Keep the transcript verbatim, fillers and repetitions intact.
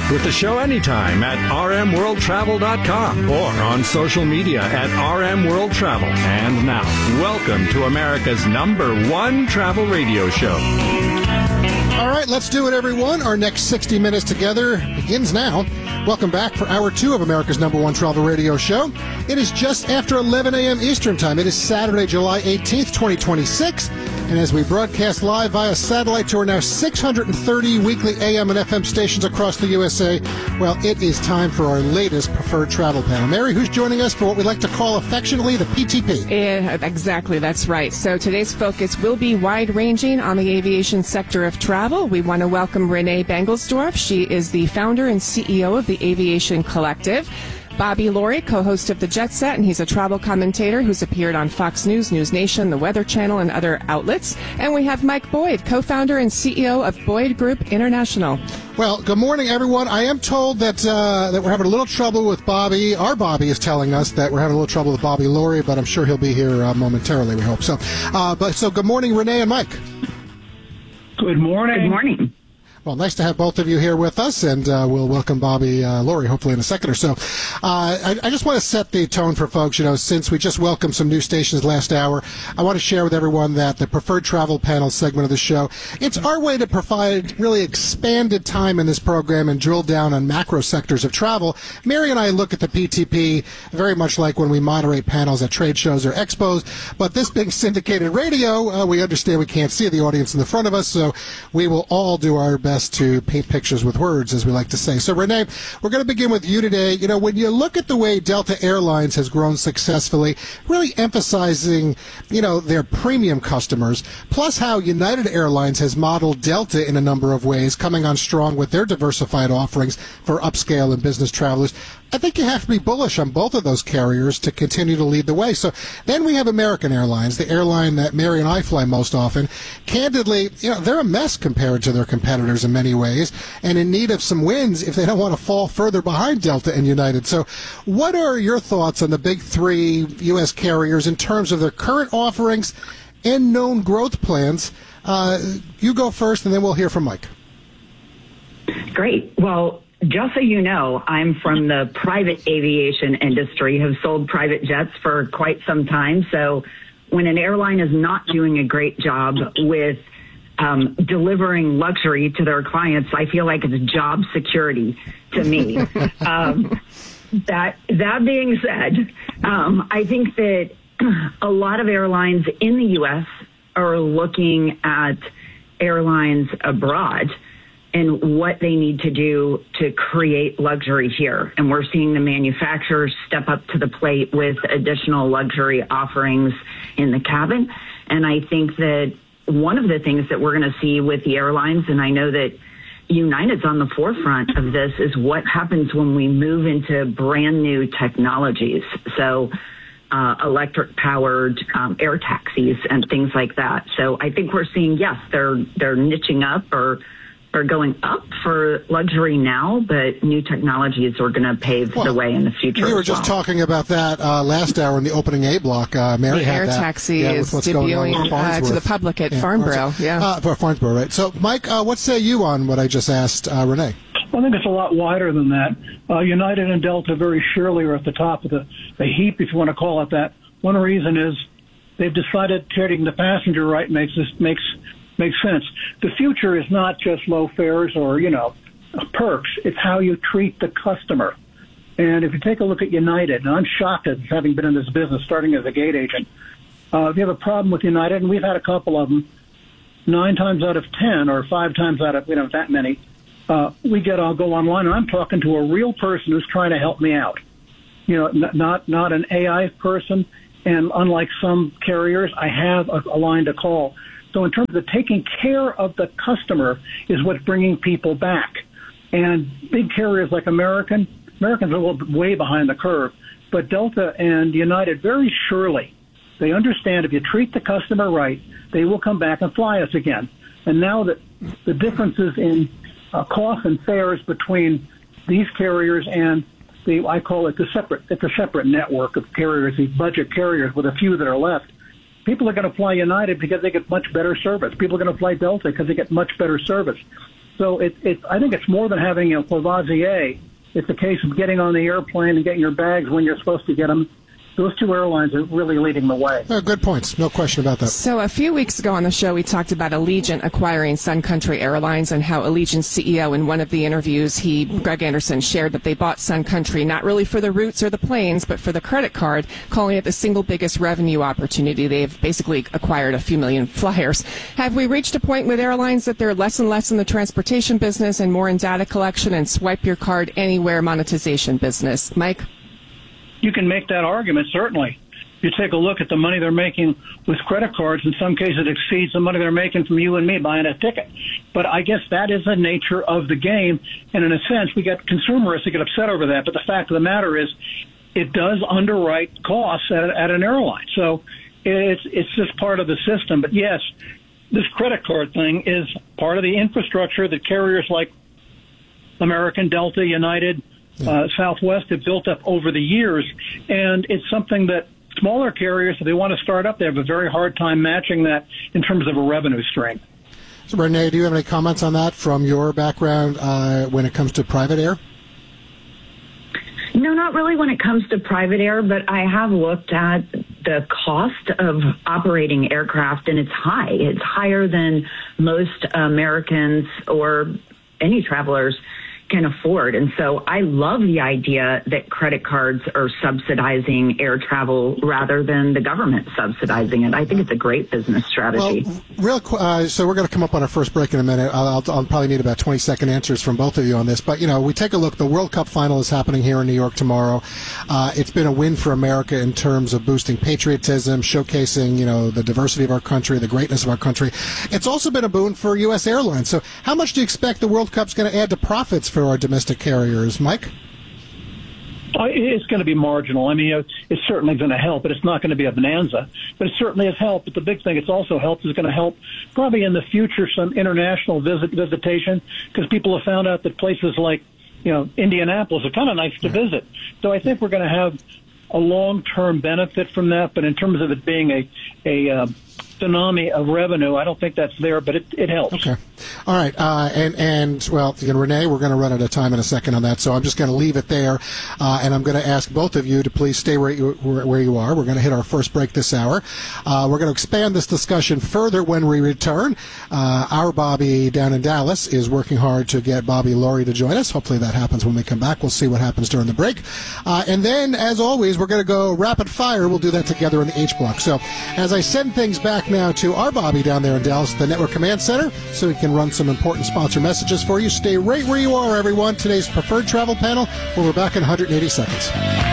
with the show anytime at r m world travel dot com or on social media at R M World Travel. And now, welcome to America's number one travel radio show. All right, let's do it, everyone. Our next sixty minutes together begins now. Welcome back for hour two of America's number one travel radio show. It is just after eleven a.m. Eastern Time. It is Saturday, July eighteenth, twenty twenty-six. And as we broadcast live via satellite to our now six hundred thirty weekly A M and F M stations across the U S A, well, it is time for our latest preferred travel panel. Mary, who's joining us for what we like to call affectionately the P T P? Yeah, exactly, that's right. So today's focus will be wide-ranging on the aviation sector of travel. We want to welcome Renee Bengelsdorf. She is the founder and C E O of the Aviation Collective. Bobby Laurie, co-host of The Jet Set, and he's a travel commentator who's appeared on Fox News, News Nation, The Weather Channel, and other outlets. And we have Mike Boyd, co-founder and C E O of Boyd Group International. Well, good morning, everyone. I am told that uh, that we're having a little trouble with Bobby. Our Bobby is telling us that we're having a little trouble with Bobby Laurie, but I'm sure he'll be here uh, momentarily, we hope. So, uh, but so good morning, Renee and Mike. Good morning. Good morning. Well, nice to have both of you here with us, and uh, we'll welcome Bobby uh, Laurie hopefully in a second or so. Uh, I, I just want to set the tone for folks. You know, since we just welcomed some new stations last hour, I want to share with everyone that the Preferred Travel Panel segment of the show, it's our way to provide really expanded time in this program and drill down on macro sectors of travel. Mary and I look at the P T P very much like when we moderate panels at trade shows or expos, but this being syndicated radio, uh, we understand we can't see the audience in the front of us, so we will all do our best to paint pictures with words, as we like to say. So, Renee, we're going to begin with you today. You know, when you look at the way Delta Airlines has grown successfully, really emphasizing, you know, their premium customers, plus how United Airlines has modeled Delta in a number of ways, coming on strong with their diversified offerings for upscale and business travelers, I think you have to be bullish on both of those carriers to continue to lead the way. So then we have American Airlines, the airline that Mary and I fly most often. Candidly, you know, they're a mess compared to their competitors in many ways, and in need of some wins if they don't want to fall further behind Delta and United. So what are your thoughts on the big three U S carriers in terms of their current offerings and known growth plans? Uh, you go first, and then we'll hear from Mike. Great. Well, just so you know, I'm from the private aviation industry, have sold private jets for quite some time. So when an airline is not doing a great job with um, delivering luxury to their clients, I feel like it's job security to me. um, that that being said, um, I think that a lot of airlines in the U S are looking at airlines abroad and what they need to do to create luxury here. And we're seeing the manufacturers step up to the plate with additional luxury offerings in the cabin. And I think that one of the things that we're going to see with the airlines, and I know that United's on the forefront of this, is what happens when we move into brand new technologies. So uh, electric powered um, air taxis and things like that. So I think we're seeing, yes, they're they're niching up or are going up for luxury now, but new technologies are going to pave well, the way in the future. We were just well. talking about that uh, last hour in the opening A block. Uh, Mary the had air that. taxi yeah, is debuting uh, to the public at yeah, Farnborough. Yeah, uh, for Farnborough, right? So, Mike, uh, what say you on what I just asked uh, Renee? I think it's a lot wider than that. Uh, United and Delta very surely are at the top of the, the heap, if you want to call it that. One reason is they've decided treating the passenger right makes this makes makes sense. The future is not just low fares or, you know, perks. It's how you treat the customer. And if you take a look at United, and I'm shocked at having been in this business, starting as a gate agent, uh, if you have a problem with United, and we've had a couple of them, nine times out of ten, or five times out of, you know, that many, uh, we get, I'll go online, and I'm talking to a real person who's trying to help me out. You know, n- not not an A I person, and unlike some carriers, I have a, a line to call. So in terms of taking care of the customer is what's bringing people back. And big carriers like American, Americans are a little way behind the curve, but Delta and United very surely, they understand if you treat the customer right, they will come back and fly us again. And now that the differences in uh, cost and fares between these carriers and the, I call it the separate, it's a separate network of carriers, these budget carriers with a few that are left. People are going to fly United because they get much better service. People are going to fly Delta because they get much better service. So it, it, I think it's more than having a Courvoisier. It's a case of getting on the airplane and getting your bags when you're supposed to get them. Those two airlines are really leading the way. Oh, good points. No question about that. So a few weeks ago on the show, we talked about Allegiant acquiring Sun Country Airlines and how Allegiant's C E O, in one of the interviews, he, Greg Anderson, shared that they bought Sun Country not really for the routes or the planes, but for the credit card, calling it the single biggest revenue opportunity. They've basically acquired a few million flyers. Have we reached a point with airlines that they're less and less in the transportation business and more in data collection and swipe your card anywhere monetization business? Mike? You can make that argument, certainly. You take a look at the money they're making with credit cards. In some cases, it exceeds the money they're making from you and me buying a ticket. But I guess that is the nature of the game. And in a sense, we get consumerists that get upset over that. But the fact of the matter is, it does underwrite costs at, at an airline. So it's, it's just part of the system. But yes, this credit card thing is part of the infrastructure that carriers like American, Delta, United, Uh, Southwest have built up over the years, and it's something that smaller carriers, if they want to start up, they have a very hard time matching that in terms of a revenue stream. So, Renee, do you have any comments on that from your background uh, when it comes to private air? No, not really when it comes to private air, but I have looked at the cost of operating aircraft, and it's high. It's higher than most Americans or any travelers can afford. And so I love the idea that credit cards are subsidizing air travel rather than the government subsidizing it. I think it's a great business strategy. Well, real qu- uh, so we're going to come up on our first break in a minute. I'll, I'll, I'll probably need about twenty second answers from both of you on this. But, you know, we take a look. The World Cup final is happening here in New York tomorrow. Uh, it's been a win for America in terms of boosting patriotism, showcasing, you know, the diversity of our country, the greatness of our country. It's also been a boon for U S airlines. So how much do you expect the World Cup's going to add to profits for our domestic carriers? Mike? Uh, It's going to be marginal. I mean, you know, it's certainly going to help, but it's not going to be a bonanza. But it certainly has helped. But the big thing it's also helped is going to help probably in the future some international visit visitation, because people have found out that places like, you know, Indianapolis are kind of nice to visit. So I think we're going to have a long-term benefit from that. But in terms of it being a a uh, tsunami of revenue, I don't think that's there, but it, it helps. Okay. All right. Uh, and, and, well, again, Renee, we're going to run out of time in a second on that, so I'm just going to leave it there. Uh, and I'm going to ask both of you to please stay where you, where you are. We're going to hit our first break this hour. Uh, we're going to expand this discussion further when we return. Uh, our Bobby down in Dallas is working hard to get Bobby Laurie to join us. Hopefully that happens when we come back. We'll see what happens during the break. Uh, and then, as always, we're going to go rapid fire. We'll do that together in the H block. So as I send things back now to our Bobby down there in Dallas, the Network Command Center, so we can run some important sponsor messages for you. Stay right where you are, everyone. Today's Preferred Travel Panel. We'll be back in one hundred eighty seconds.